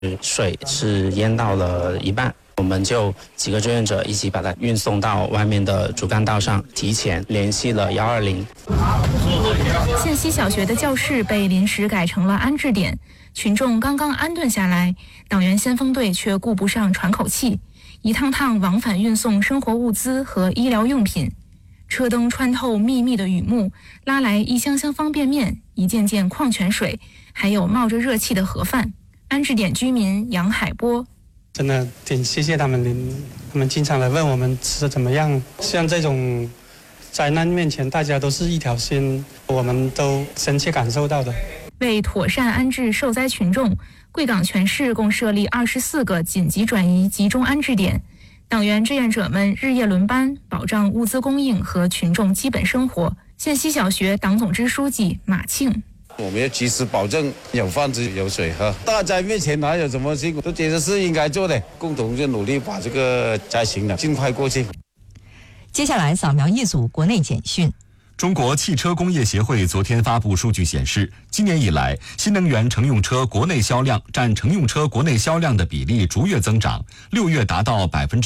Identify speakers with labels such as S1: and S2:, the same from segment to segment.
S1: 水是淹到了一半，我们就几个志愿者一起把它运送到外面的主干道上，提前联系了120。
S2: 县西小学的教室被临时改成了安置点，群众刚刚安顿下来，党员先锋队却顾不上喘口气，一趟趟往返运送生活物资和医疗用品。车灯穿透密密的雨幕，拉来一箱箱方便面，一件件矿泉水，还有冒着热气的盒饭。安置点居民杨海波：
S3: 真的挺谢谢他们，他们经常来问我们吃的怎么样。像这种灾难面前，大家都是一条心，我们都深切感受到的。
S2: 为妥善安置受灾群众，贵港全市共设立24个紧急转移集中安置点，党员志愿者们日夜轮班，保障物资供应和群众基本生活。县西小学党总支书记马庆：
S4: 我们要及时保证有饭吃有水喝，大灾面前哪有什么辛苦，都觉得是应该做的，共同就努力把这个灾情呢尽快过去。
S5: 接下来扫描一组国内简讯。
S6: 中国汽车工业协会昨天发布数据显示，今年以来，新能源乘用车国内销量占乘用车国内销量的比例逐月增长，6月达到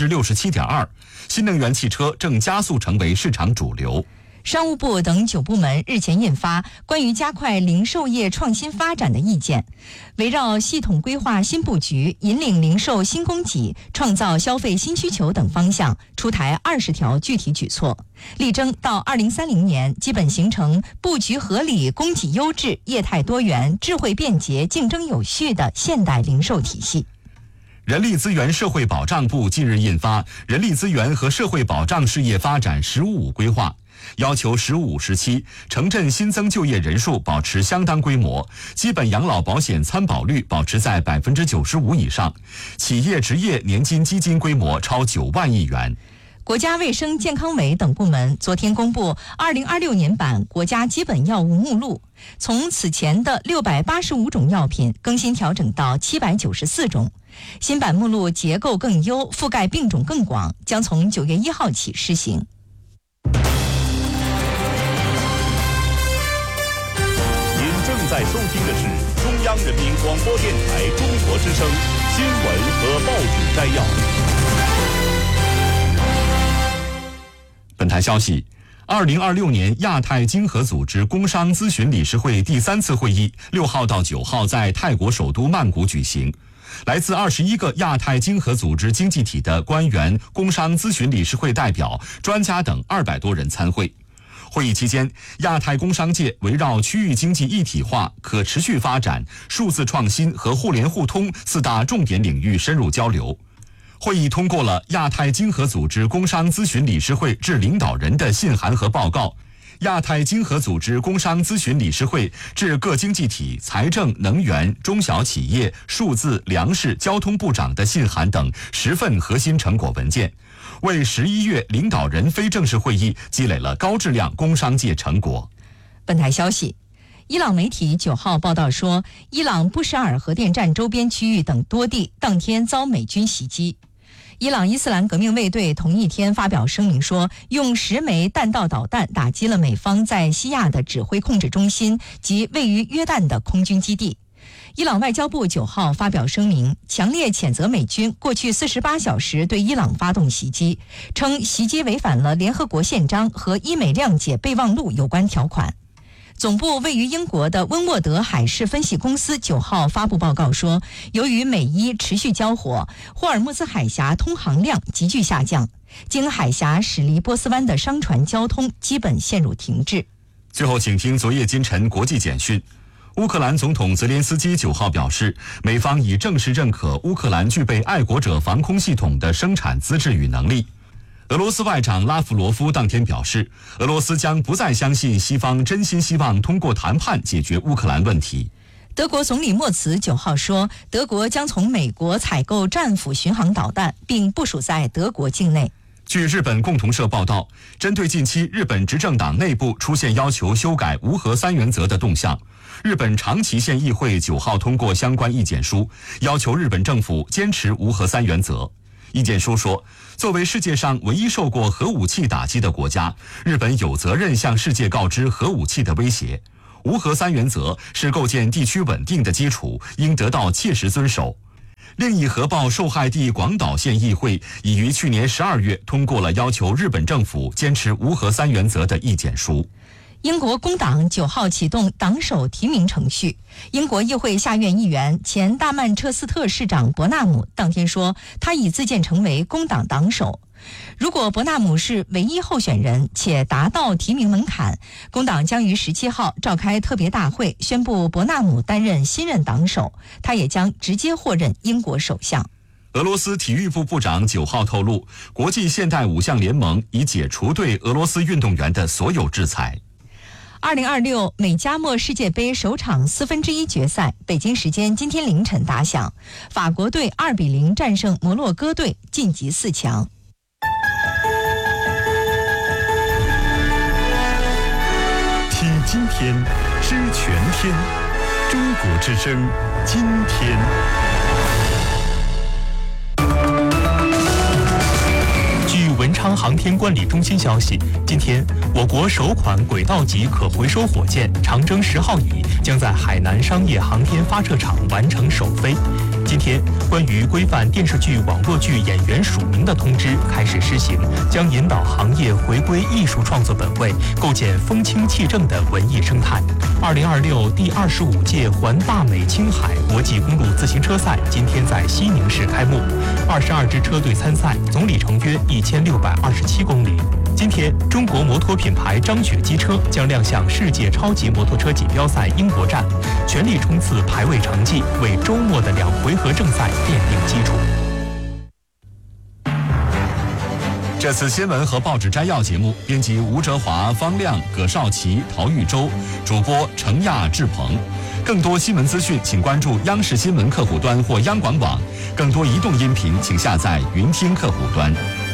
S6: 67.2%，新能源汽车正加速成为市场主流。
S5: 商务部等9部门日前印发关于加快零售业创新发展的意见，围绕系统规划新布局、引领零售新供给、创造消费新需求等方向，出台20条具体举措，力争到2030年基本形成布局合理、供给优质、业态多元、智慧便捷、竞争有序的现代零售体系。
S6: 人力资源社会保障部近日印发《人力资源和社会保障事业发展“十五五”规划》，要求“15五”时期城镇新增就业人数保持相当规模，基本养老保险参保率保持在95%以上，企业职业年金基金规模超9万亿元。
S5: 国家卫生健康委等部门昨天公布2026年版国家基本药物目录，从此前的685种药品更新调整到794种。新版目录结构更优，覆盖病种更广，将从9月1号起施行。
S7: 您正在收听的是中央人民广播电台中国之声新闻和报纸摘要。
S6: 本台消息，2026年亚太经合组织工商咨询理事会第3次会议6号到9号在泰国首都曼谷举行。来自21个亚太经合组织经济体的官员、工商咨询理事会代表、专家等200多人参会。会议期间，亚太工商界围绕区域经济一体化、可持续发展、数字创新和互联互通4大重点领域深入交流。会议通过了亚太经合组织工商咨询理事会致领导人的信函和报告，亚太经合组织工商咨询理事会致各经济体财政、能源、中小企业、数字、粮食、交通部长的信函等10份核心成果文件，为11月领导人非正式会议积累了高质量工商界成果。
S5: 本台消息，伊朗媒体9号报道说，伊朗布什尔核电站周边区域等多地当天遭美军袭击。伊朗伊斯兰革命卫队同一天发表声明说，用10枚弹道导弹打击了美方在西亚的指挥控制中心及位于约旦的空军基地。伊朗外交部9号发表声明，强烈谴责美军过去48小时对伊朗发动袭击，称袭击违反了联合国宪章和伊美谅解备忘录有关条款。总部位于英国的温沃德海事分析公司9号发布报告说，由于美伊持续交火，霍尔木兹海峡通航量急剧下降，经海峡驶离波斯湾的商船交通基本陷入停滞。
S6: 最后请听昨夜今晨国际简讯。乌克兰总统泽连斯基9号表示，美方已正式认可乌克兰具备爱国者防空系统的生产资质与能力。俄罗斯外长拉夫罗夫当天表示，俄罗斯将不再相信西方真心希望通过谈判解决乌克兰问题。
S5: 德国总理默茨9号说，德国将从美国采购战斧巡航导弹，并部署在德国境内。
S6: 据日本共同社报道，针对近期日本执政党内部出现要求修改无核三原则的动向，日本长崎县议会9号通过相关意见书，要求日本政府坚持无核三原则。意见书说，作为世界上唯一受过核武器打击的国家，日本有责任向世界告知核武器的威胁。无核三原则是构建地区稳定的基础，应得到切实遵守。 另一核爆受害地广岛县议会已于去年12月通过了要求日本政府坚持无核三原则的意见书。
S5: 英国工党9号启动党首提名程序。英国议会下院议员、前大曼彻斯特市长伯纳姆当天说，他已自荐成为工党党首。如果伯纳姆是唯一候选人且达到提名门槛，工党将于17号召开特别大会，宣布伯纳姆担任新任党首，他也将直接获任英国首相。
S6: 俄罗斯体育部部长9号透露，国际现代五项联盟已解除对俄罗斯运动员的所有制裁。
S5: 2026美加墨世界杯首场1/4决赛，北京时间今天凌晨打响，法国队2-0战胜摩洛哥队，晋级4强。
S7: 听今天，知全天，中国之声，今天。
S8: 据文昌航天管理中心消息，今天我国首款轨道级可回收火箭长征10号乙将在海南商业航天发射场完成首飞。今天，关于规范电视剧、网络剧演员署名的通知开始施行，将引导行业回归艺术创作本位，构建风清气正的文艺生态。2026第25届环大美青海国际公路自行车赛今天在西宁市开幕，22支车队参赛，总里程约1627公里。今天，中国摩托品牌张雪机车将亮相世界超级摩托车锦标赛英国站，全力冲刺排位成绩，为周末的2回合正赛奠定基础。
S6: 这次新闻和报纸摘要节目，编辑吴哲华、方亮、葛少奇、陶玉洲，主播程亚、志鹏。更多新闻资讯，请关注央视新闻客户端或央广网。更多移动音频，请下载云听客户端。